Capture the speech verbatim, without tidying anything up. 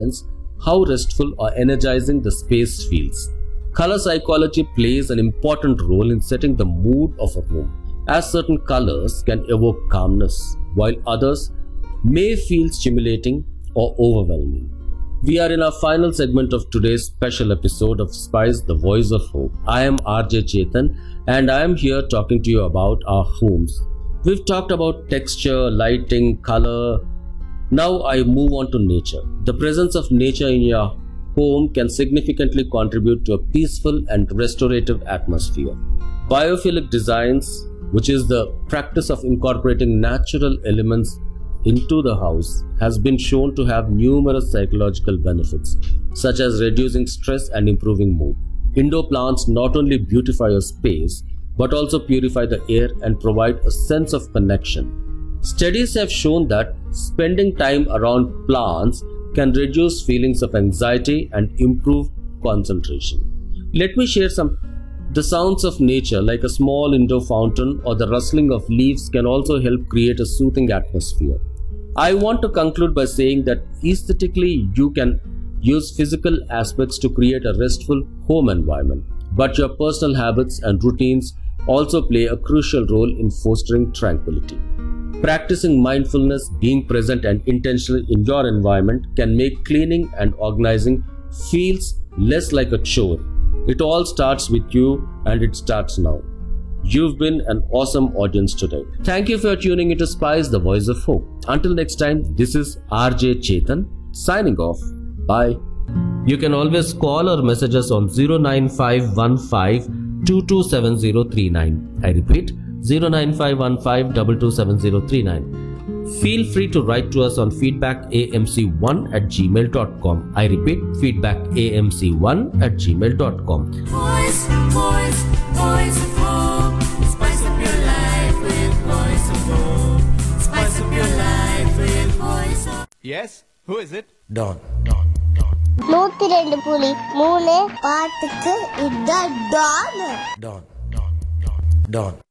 experience how restful or energizing the space feels. Color psychology plays an important role in setting the mood of a home, as certain colors can evoke calmness, while others may feel stimulating or overwhelming. We are in our final segment of today's special episode of Spice, the Voice of Hope. I am R J Chetan and I am here talking to you about our homes. We've talked about texture, lighting, color. Now I move on to nature. The presence of nature in your home can significantly contribute to a peaceful and restorative atmosphere. Biophilic designs, which is the practice of incorporating natural elements into the house, has been shown to have numerous psychological benefits, such as reducing stress and improving mood. Indoor plants not only beautify your space, but also purify the air and provide a sense of connection. Studies have shown that spending time around plants can reduce feelings of anxiety and improve concentration. Let me share some. The sounds of nature, like a small indoor fountain or the rustling of leaves, can also help create a soothing atmosphere. I want to conclude by saying that aesthetically you can use physical aspects to create a restful home environment, but your personal habits and routines also play a crucial role in fostering tranquility. Practicing mindfulness, being present and intentional in your environment can make cleaning and organizing feels less like a chore. It all starts with you, and it starts now. You've been an awesome audience today. Thank you for tuning into Spice, the Voice of Hope. Until next time, this is R J Chetan signing off. Bye. You can always call or message us on zero nine five one five two two seven zero three nine. I repeat, zero nine five one five two two seven zero three nine. Feel free to write to us on feedback a m c one at gmail dot com. I repeat, feedback a m c one at gmail dot com. Voice, voice, voice of hope. Spice up your life with voice of hope. Spice up your life with voice of. Yes, who is it? Don. நூத்தி ரெண்டு புலி மூணு பாட்டுக்கு இதான் Don Don. Don.